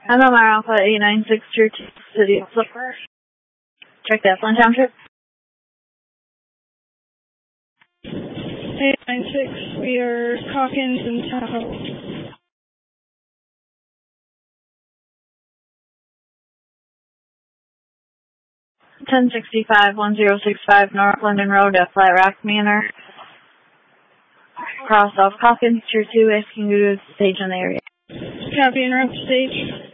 I'm on my Alpha 896 Tier 2 City of Flipper. Check that, Flint Township. 896, we are Calkins and Tahoe. 1065-1065 North London Road at Flat Rock Manor. Cross off Calkins, Tier 2, asking you to stage in the area. Copy and route stage.